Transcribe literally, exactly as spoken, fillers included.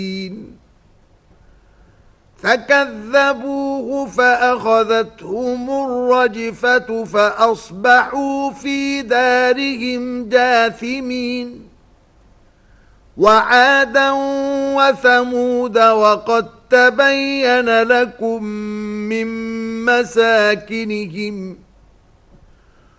فكذبوه فأخذتهم الرجفة فأصبحوا في دارهم جاثمين. وعادا وثمود وقد تبين لكم من مساكنهم